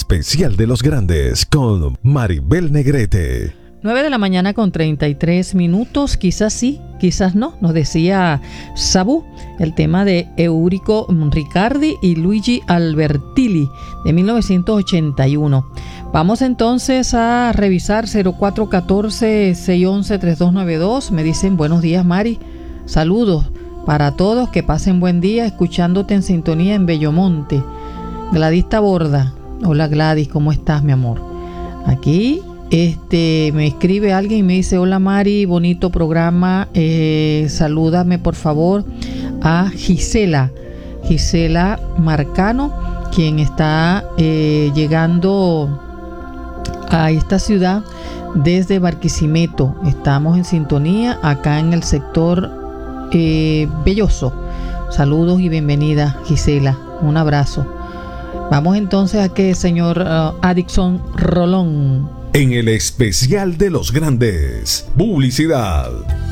especial de los grandes con Maribel Negrete. 9:33 a.m. Quizás sí, quizás no, nos decía Sabú, el tema de Eurico Riccardi y Luigi Albertilli de 1981. Vamos entonces a revisar 0414-611-3292. Me dicen buenos días, Mari, saludos para todos, que pasen buen día escuchándote en sintonía en Bellomonte. Gladys Taborda, hola Gladys, ¿cómo estás, mi amor? Aquí me escribe alguien y me dice: hola Mari, bonito programa, salúdame por favor a Gisela Marcano, quien está llegando a esta ciudad desde Barquisimeto. Estamos en sintonía acá en el sector Belloso. Saludos y bienvenida, Gisela, un abrazo. Vamos entonces a que señor Adixon Rolón. En el especial de los grandes, publicidad.